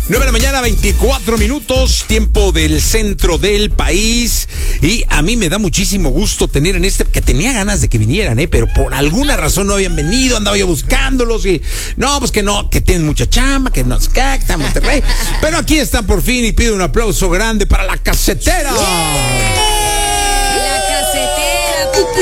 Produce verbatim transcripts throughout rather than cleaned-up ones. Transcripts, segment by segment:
nueve de la mañana, veinticuatro minutos, tiempo del centro del país. Y a mí me da muchísimo gusto tener en este, que tenía ganas de que vinieran, ¿eh? Pero por alguna razón no habían venido, andaba yo buscándolos y no, pues que no, que tienen mucha chamba, que no se cacta, Monterrey. Pero aquí están por fin y pido un aplauso grande para la casetera. La casetera, papá.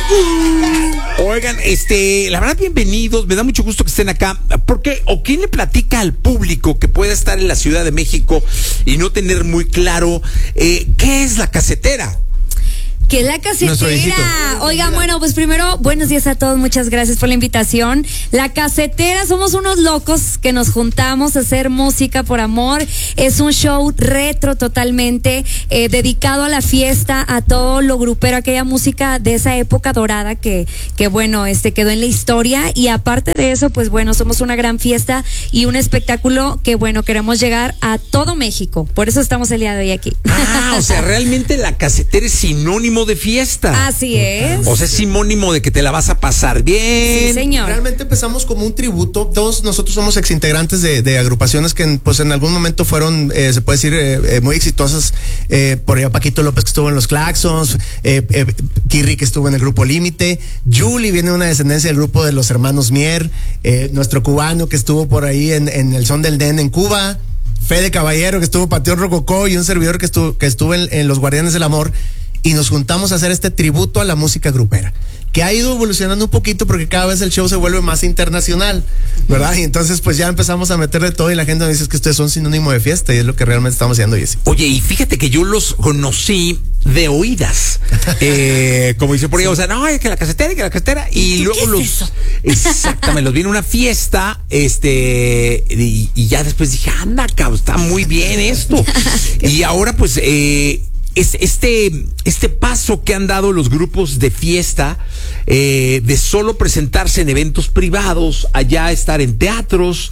Oigan, este, la verdad, bienvenidos, me da mucho gusto que estén acá, porque, o quién le platica al público que pueda estar en la Ciudad de México y no tener muy claro, eh, ¿qué es la casetera? ¿Qué es la casetera? Oigan, bueno, pues primero, buenos días a todos, muchas gracias por la invitación. La casetera, somos unos locos que nos juntamos a hacer música por amor. Es un show retro totalmente, eh, dedicado a la fiesta, a todo lo grupero, aquella música de esa época dorada que, que bueno, este quedó en la historia. Y aparte de eso, pues bueno, somos una gran fiesta y un espectáculo que bueno, queremos llegar a todo México. Por eso estamos el día de hoy aquí. Ah, o sea, realmente la casetera es sinónimo de fiesta. Así es. O sea, es sinónimo de que te la vas a pasar bien. Sí, señor. Realmente empezamos como un tributo. Todos nosotros somos exintegrantes de, de agrupaciones que pues en algún momento fueron, eh, se puede decir, eh, eh, muy exitosas. Eh, por allá Paquito López, que estuvo en los Claxons, eh, eh, Kirri, que estuvo en el grupo Límite, Julie viene de una descendencia del grupo de los hermanos Mier, eh, nuestro cubano que estuvo por ahí en, en el Son del Den en Cuba, Fede Caballero que estuvo en Panteón Rococó y un servidor que estuvo, que estuvo en, en Los Guardianes del Amor. Y nos juntamos a hacer este tributo a la música grupera, que ha ido evolucionando un poquito porque cada vez el show se vuelve más internacional, ¿verdad? Y entonces pues ya empezamos a meterle todo y la gente nos dice que ustedes son sinónimo de fiesta y es lo que realmente estamos haciendo, Jessy. Oye, y fíjate que yo los conocí de oídas, eh, como dice por ahí, o sea, no, es que la casetera, que la casetera, y luego los, eso? exactamente, los vi en una fiesta, este, y, y ya después dije, anda, cabrón, está muy bien esto, y ahora pues, eh, Es este, este paso que han dado los grupos de fiesta, eh, de solo presentarse en eventos privados, allá estar en teatros,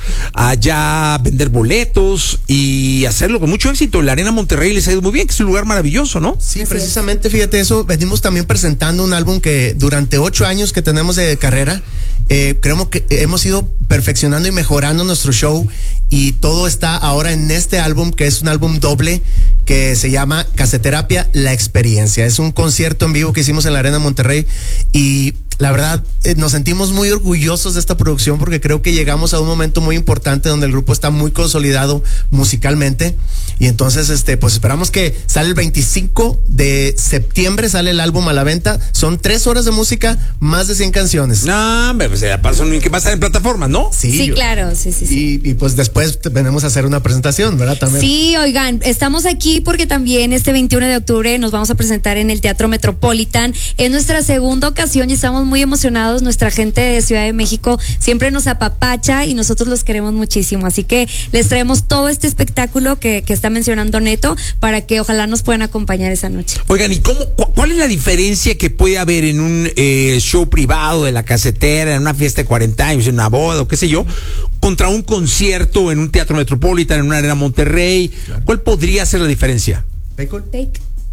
allá vender boletos y hacerlo con mucho éxito. La Arena Monterrey les ha ido muy bien, que es un lugar maravilloso, ¿no? Sí, precisamente, fíjate eso, venimos también presentando un álbum que durante ocho años que tenemos de carrera, eh, creemos que hemos ido perfeccionando y mejorando nuestro show y todo está ahora en este álbum, que es un álbum doble que se llama Caseterapia, la experiencia. Es un concierto en vivo que hicimos en la Arena Monterrey y la verdad eh, nos sentimos muy orgullosos de esta producción porque creo que llegamos a un momento muy importante donde el grupo está muy consolidado musicalmente y entonces este pues esperamos que sale el veinticinco de septiembre, sale el álbum a la venta. Son tres horas de música, más de cien canciones. No, pues ya pasó que va a estar en plataformas, ¿no? Sí, sí, claro, sí, sí, sí. Y, y pues después venimos a hacer una presentación, ¿verdad? También. Sí, oigan, estamos aquí porque también este veintiuno de octubre nos vamos a presentar en el Teatro Metropolitan. Es nuestra segunda ocasión y estamos muy emocionados. Nuestra gente de Ciudad de México siempre nos apapacha y nosotros los queremos muchísimo. Así que les traemos todo este espectáculo que, que está mencionando Neto para que ojalá nos puedan acompañar esa noche. Oigan, ¿y cómo, cu cuál es la diferencia que puede haber en un eh, show privado de la casetera, en una fiesta de cuarenta años, en una boda o qué sé yo, contra un concierto en un Teatro Metropolitan, en una Arena Monterrey? Claro. ¿Cuál podría ser la diferencia? Take.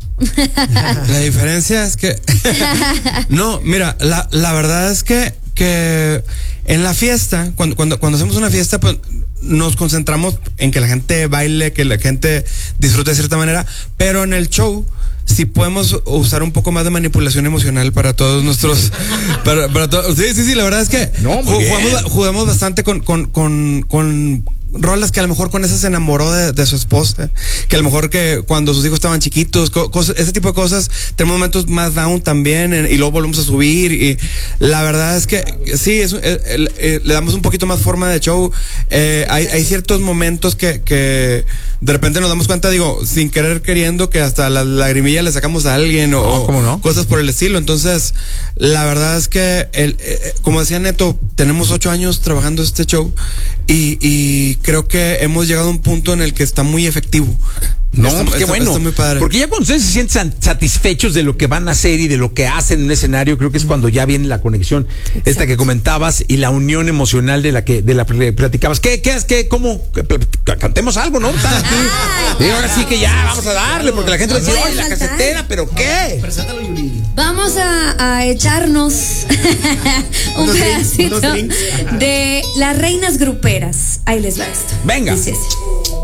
La diferencia es que no, mira, la, la verdad es que, que en la fiesta, cuando, cuando, cuando hacemos una fiesta, pues nos concentramos en que la gente baile, que la gente disfrute de cierta manera, pero en el show sí podemos usar un poco más de manipulación emocional para todos nuestros para, para todos. Sí, sí, sí, la verdad es que no, jugamos, jugamos bastante con, con, con, con rolas que a lo mejor con esa se enamoró de, de su esposa, que a lo mejor que cuando sus hijos estaban chiquitos, co cosas, ese tipo de cosas. Tenemos momentos más down también en, y luego volvemos a subir y la verdad es que sí, es, eh, eh, le damos un poquito más forma de show. Eh, hay, hay ciertos momentos que, que de repente nos damos cuenta, digo, sin querer queriendo, que hasta la lagrimilla le sacamos a alguien o, no, ¿cómo no? Cosas por el estilo. Entonces, la verdad es que, el, eh, como decía Neto, tenemos ocho años trabajando este show y, y creo que hemos llegado a un punto en el que está muy efectivo. No, está, pues qué está, bueno. Está muy padre. Porque ya cuando ustedes se sienten satisfechos de lo que van a hacer y de lo que hacen en un escenario, creo que es cuando ya viene la conexión. Exacto. Esta que comentabas y la unión emocional de la que de la que platicabas. ¿Qué, qué es? ¿Qué? ¿Cómo? Cantemos algo, ¿no? Y ahora sí que ya vamos a darle, porque la gente va a decir, oye, la casetera, ¿pero qué? Preséntalo, Yuli. Vamos a, a echarnos un unos pedacito drinks, unos drinks. de las reinas gruperas. Ahí les va esto. Venga. Dice así.